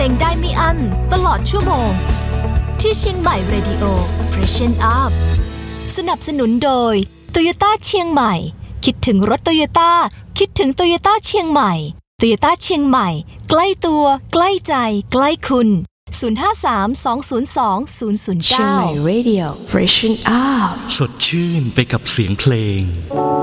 งได้ไม่อั้นตลอดชั่วโมงที่เชียงใหม่ Radio Freshen Up สนับสนุนโดย Toyota เชียงใหม่คิดถึงรถ Toyota คิดถึง Toyota เชียงใหม่ Toyota เชียงใหม่ใกล้ตัวใกล้ใจใกล้คุณ053-202-009 เชียงใหม่ Radio Freshen Up สดชื่นไปกับเสียงเพลง